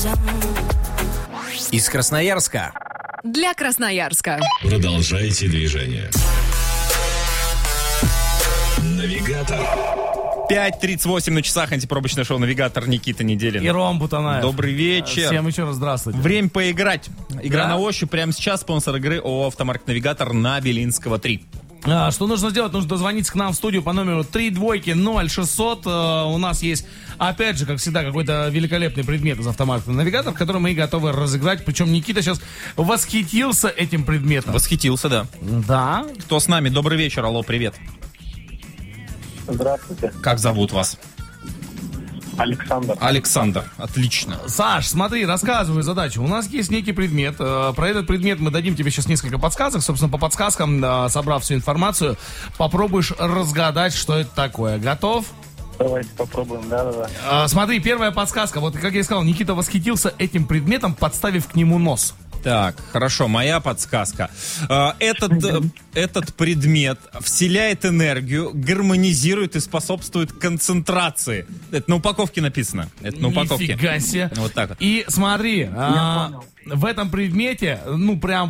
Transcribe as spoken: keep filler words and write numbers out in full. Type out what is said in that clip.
Из Красноярска. Для Красноярска. Продолжайте движение. Навигатор. пять тридцать восемь на часах. Антипробочное шоу «Навигатор», Никита Неделин. И Ром Бутанаев. Добрый вечер. Всем еще раз здравствуйте. Время поиграть. Игра Да? на ощупь. Прямо сейчас спонсор игры ООО «Автомаркет Навигатор» на Белинского три. А, что нужно сделать? Нужно дозвониться к нам в студию по номеру три двойки ноль шестьсот. А, у нас есть, опять же, как всегда, какой-то великолепный предмет из автомата Навигатор, который мы и готовы разыграть. Причем Никита сейчас восхитился этим предметом. Восхитился, да. Да. Кто с нами? Добрый вечер. Алло, привет. Здравствуйте. Как зовут вас? Александр. Александр. Отлично. Саш, смотри, рассказываю задачу. У нас есть некий предмет. Э, Про этот предмет мы дадим тебе сейчас несколько подсказок. Собственно, по подсказкам, э, собрав всю информацию, попробуешь разгадать, что это такое. Готов? Давайте попробуем, да-да-да. Э, Смотри, первая подсказка. Вот, как я и сказал, Никита восхитился этим предметом, подставив к нему нос. Так, хорошо, моя подсказка. Э, Этот, э, этот предмет вселяет энергию, гармонизирует и способствует концентрации. Это на упаковке написано. Это на упаковке. Нифига себе. Вот так вот. И смотри, а, в этом предмете, ну, прям